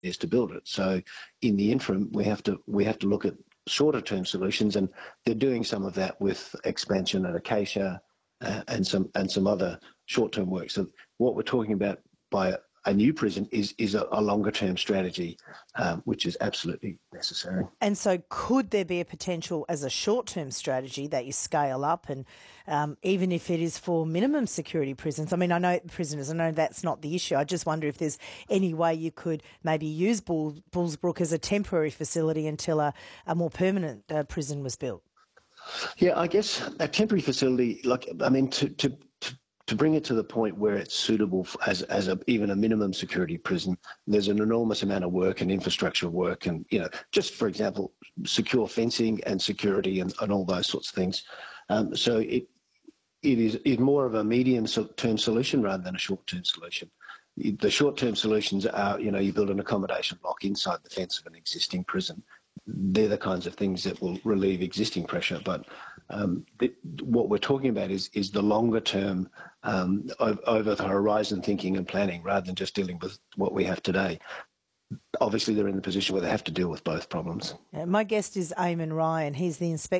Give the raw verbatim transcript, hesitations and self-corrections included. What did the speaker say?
is to build it. So in the interim, we have to we have to look at shorter term solutions, and they're doing some of that with expansion at Acacia uh, and some and some other short term work. So what we're talking about by a new prison is is a, a longer term strategy, um, which is absolutely necessary. And so could there be a potential as a short-term strategy that you scale up, and um, even if it is for minimum security prisons? I mean, I know prisoners, I know that's not the issue. I just wonder if there's any way you could maybe use Bull, Bullsbrook as a temporary facility until a, a more permanent uh, prison was built. Yeah, I guess a temporary facility, like, I mean, to, to, to to bring it to the point where it's suitable as as a, even a minimum security prison, there's an enormous amount of work and infrastructure work, and you know, just for example, secure fencing and security and, and all those sorts of things. Um, so it it is is more of a medium term solution rather than a short term solution. The short term solutions are, you know, you build an accommodation block inside the fence of an existing prison. They're the kinds of things that will relieve existing pressure. But um, th- what we're talking about is is the longer term, um, over the horizon thinking and planning, rather than just dealing with what we have today. Obviously, they're in the position where they have to deal with both problems. Uh, my guest is Eamon Ryan. He's the Inspector